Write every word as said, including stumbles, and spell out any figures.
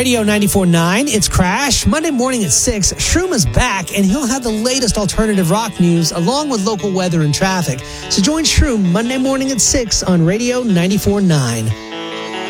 Radio ninety-four point nine, it's Crash. Monday morning at six, Shroom is back, and he'll have the latest alternative rock news along with local weather and traffic. So join Shroom Monday morning at six on Radio ninety-four point nine.